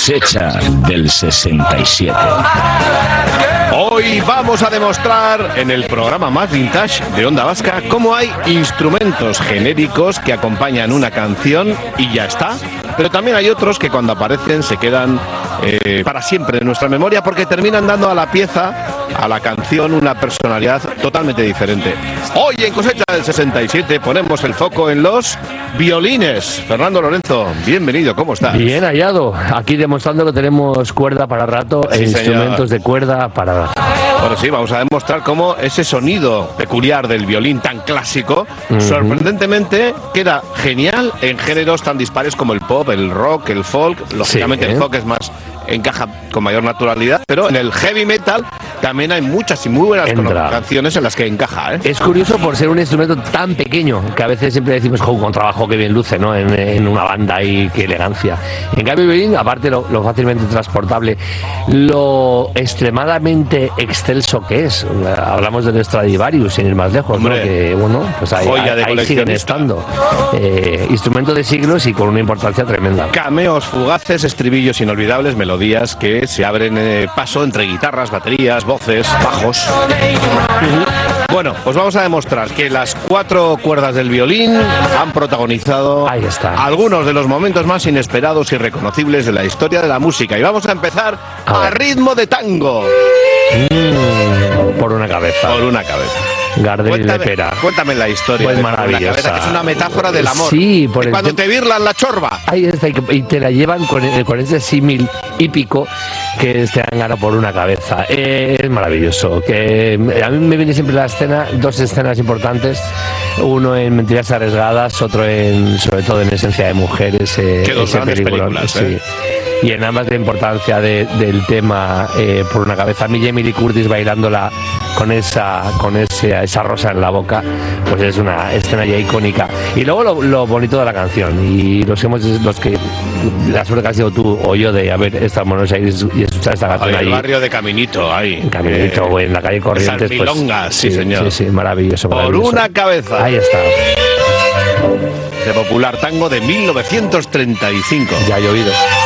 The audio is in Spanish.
cosecha del 67. Hoy vamos a demostrar en el programa más vintage de Onda Vasca cómo hay instrumentos genéricos que acompañan una canción y ya está. Pero también hay otros que cuando aparecen se quedan para siempre en nuestra memoria porque terminan dando a la pieza, a la canción, una personalidad totalmente diferente. Hoy en Cosecha del 67 ponemos el foco en los violines. Fernando Lorenzo, bienvenido, ¿cómo estás? Bien hallado, aquí demostrando que tenemos cuerda para rato e instrumentos de cuerda para rato. Bueno, sí, vamos a demostrar cómo ese sonido peculiar del violín tan clásico, sorprendentemente queda genial en géneros tan dispares como el pop, el rock, el folk. Lógicamente el folk es más, encaja con mayor naturalidad, pero en el heavy metal también hay muchas y muy buenas canciones en las que encaja, ¿eh? Es curioso por ser un instrumento tan pequeño que a veces siempre decimos, con trabajo que bien luce, ¿no? En una banda y qué elegancia. En cambio, el violín, aparte lo fácilmente transportable, lo extremadamente excelso que es. Hablamos del Stradivarius, sin ir más lejos, ¿no? Que bueno, pues ahí siguen estando. Instrumento de siglos y con una importancia tremenda. Cameos fugaces, estribillos inolvidables, melodías que se abren paso entre guitarras, baterías, voces, bajos. Bueno, pues vamos a demostrar que las 4 cuerdas del violín han protagonizado algunos de los momentos más inesperados y reconocibles de la historia de la música. Y vamos a empezar a ritmo de tango. Por una cabeza. Por una cabeza. Gardel y Lepera. Cuéntame la historia. Pues maravillosa. La cabeza, que es una metáfora del amor. Sí, cuando te virlan la chorba. Ahí está, y te la llevan con ese símil hípico que te han ganado por una cabeza. Es maravilloso. Que a mí me viene siempre la escena, 2 escenas importantes. Uno en Mentiras arriesgadas, otro sobre todo en Esencia de mujeres. Qué dos grandes películas, sí. Y en ambas la importancia del tema por una cabeza. A mí Jamie Lee Curtis bailándola con esa rosa en la boca, pues es una escena ya icónica. Y luego lo bonito de la canción, y la suerte que has sido tú o yo de haber estado en Buenos Aires y escuchar esta canción allí. El barrio de Caminito, ahí. En Caminito, güey, en la calle Corrientes. Milongas, pues, sí, señor. Sí, maravilloso. Por una cabeza. Ahí está. De popular tango de 1935. Ya ha llovido.